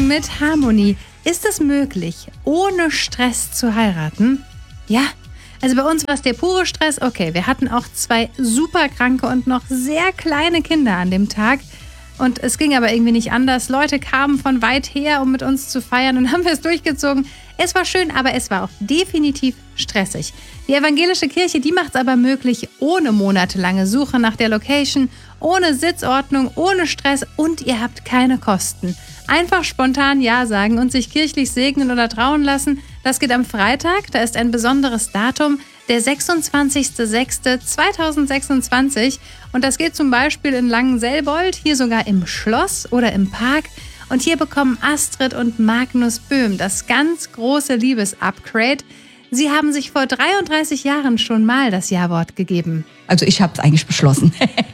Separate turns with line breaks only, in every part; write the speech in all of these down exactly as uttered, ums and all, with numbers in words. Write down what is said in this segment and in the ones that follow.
mit Harmonie. Ist es möglich, ohne Stress zu heiraten? Ja, also bei uns war es der pure Stress. Okay, wir hatten auch zwei super kranke und noch sehr kleine Kinder an dem Tag. Und es ging aber irgendwie nicht anders. Leute kamen von weit her, um mit uns zu feiern, und haben wir es durchgezogen. Es war schön, aber es war auch definitiv stressig. Die evangelische Kirche, die macht es aber möglich, ohne monatelange Suche nach der Location, ohne Sitzordnung, ohne Stress, und ihr habt keine Kosten. Einfach spontan Ja sagen und sich kirchlich segnen oder trauen lassen. Das geht am Freitag, da ist ein besonderes Datum, der sechsundzwanzigster sechster zweitausendsechsundzwanzig. Und das geht zum Beispiel in Langenselbold, hier sogar im Schloss oder im Park. Und hier bekommen Astrid und Magnus Böhm das ganz große Liebesupgrade. Sie haben sich vor dreiunddreißig Jahren schon mal das Ja-Wort gegeben.
Also ich habe es eigentlich beschlossen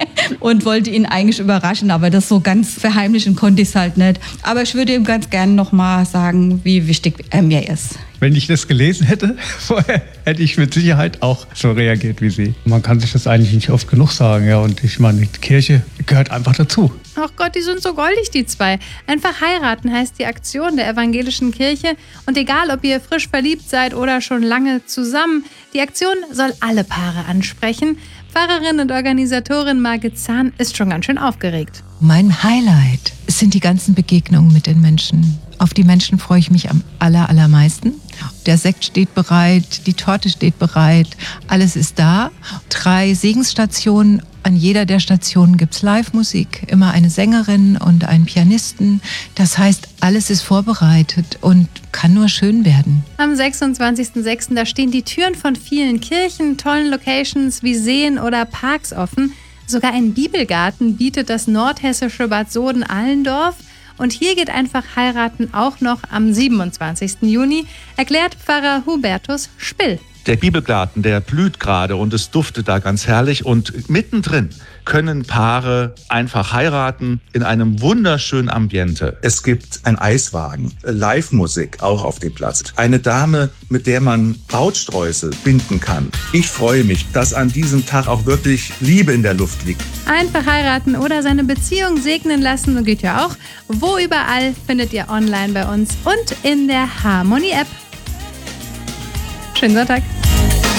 und wollte ihn eigentlich überraschen, aber das so ganz verheimlichen konnte ich es halt nicht. Aber ich würde ihm ganz gerne nochmal sagen, wie wichtig er mir ist.
Wenn ich das gelesen hätte vorher, hätte ich mit Sicherheit auch so reagiert wie Sie. Man kann sich das eigentlich nicht oft genug sagen, ja. Und ich meine, die Kirche gehört einfach dazu.
Ach Gott, die sind so goldig, die zwei. Einfach heiraten heißt die Aktion der evangelischen Kirche. Und egal, ob ihr frisch verliebt seid oder schon lange zusammen, die Aktion soll alle Paare ansprechen. Pfarrerin und Organisatorin Margit Zahn ist schon ganz schön aufgeregt.
Mein Highlight sind die ganzen Begegnungen mit den Menschen. Auf die Menschen freue ich mich am aller, allermeisten. Der Sekt steht bereit, die Torte steht bereit, alles ist da. Drei Segensstationen. An jeder der Stationen gibt es Live-Musik, immer eine Sängerin und einen Pianisten. Das heißt, alles ist vorbereitet und kann nur schön werden.
Am sechsundzwanzigster sechster da stehen die Türen von vielen Kirchen, tollen Locations wie Seen oder Parks offen. Sogar ein Bibelgarten bietet das nordhessische Bad Soden-Allendorf. Und hier geht einfach heiraten auch noch am siebenundzwanzigster Juni, erklärt Pfarrer Hubertus Spill.
Der Bibelgarten, der blüht gerade und es duftet da ganz herrlich. Und mittendrin können Paare einfach heiraten in einem wunderschönen Ambiente.
Es gibt einen Eiswagen, Live-Musik auch auf dem Platz. Eine Dame, mit der man Brautsträuße binden kann. Ich freue mich, dass an diesem Tag auch wirklich Liebe in der Luft liegt.
Einfach heiraten oder seine Beziehung segnen lassen, geht ja auch. Wo überall findet ihr online bei uns und in der Harmonie-App. Schönen Sonntag.